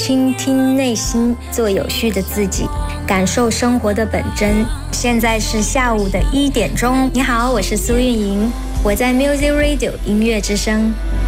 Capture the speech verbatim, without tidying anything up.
倾听内心，做有序的自己，感受生活的本真。现在是下午的一点钟。你好，我是苏运莹，我在 Music Radio 音乐之声。